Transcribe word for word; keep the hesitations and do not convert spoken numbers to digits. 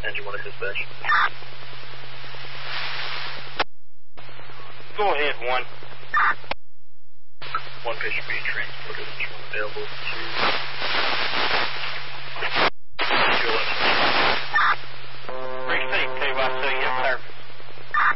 Engine one to dispatch. Go ahead, one. One patient being transported, engine one available to